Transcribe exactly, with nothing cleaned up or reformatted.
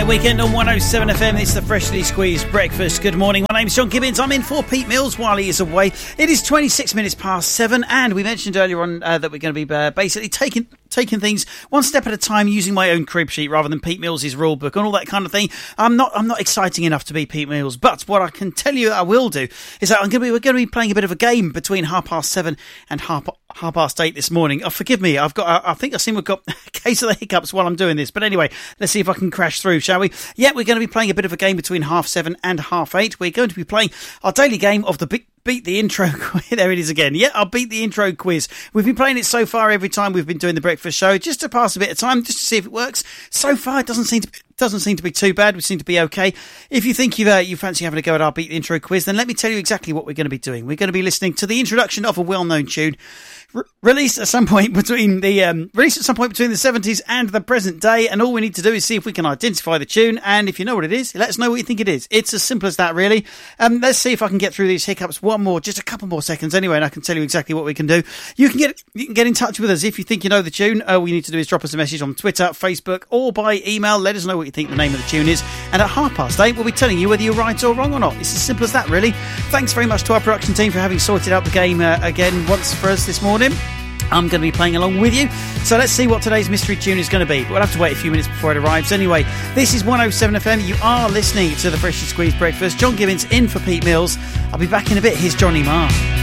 Weekend on one oh seven F M. It's the Freshly Squeezed Breakfast. Good morning. My name's John Gibbons. I'm in for Pete Mills while he is away. It is twenty-six minutes past seven, and we mentioned earlier on uh, that we're going to be uh, basically taking taking things one step at a time, using my own crib sheet rather than Pete Mills' rule book and all that kind of thing. I'm not I'm not exciting enough to be Pete Mills, but what I can tell you I will do is that I'm going to be we're going to be playing a bit of a game between half past seven and half half past eight this morning. Oh, forgive me, I've got I think I seem we've got a case of the hiccups while I'm doing this. But anyway, let's see if I can crash through, shall we? Yeah, we're going to be playing a bit of a game between half seven and half eight. We're going to be playing our daily game of the big Beat the intro quiz. There it is again. Yeah, I'll beat the intro quiz. We've been playing it so far every time we've been doing the breakfast show, just to pass a bit of time, just to see if it works. So far, it doesn't seem to doesn't seem to be too bad. We seem to be okay. If you think you uh, you fancy having a go at our beat the intro quiz, then let me tell you exactly what we're going to be doing. We're going to be listening to the introduction of a well-known tune, re- released at some point between the um, released at some point between the seventies and the present day. And all we need to do is see if we can identify the tune. And if you know what it is, let us know what you think it is. It's as simple as that, really. Um, let's see if I can get through these hiccups one more, just a couple more seconds anyway, and I can tell you exactly what we can do. You can get you can get in touch with us if you think you know the tune. All you need to do is drop us a message on Twitter, Facebook, or by email. Let us know what you think the name of the tune is. And at half past eight, we'll be telling you whether you're right or wrong or not. It's as simple as that, really. Thanks very much to our production team for having sorted out the game uh, again once for us this morning. I'm going to be playing along with you. So let's see what today's mystery tune is going to be. We'll have to wait a few minutes before it arrives. Anyway, this is one oh seven F M. You are listening to the Freshly Squeezed Breakfast. John Gibbons in for Pete Mills. I'll be back in a bit. Here's Johnny Marr.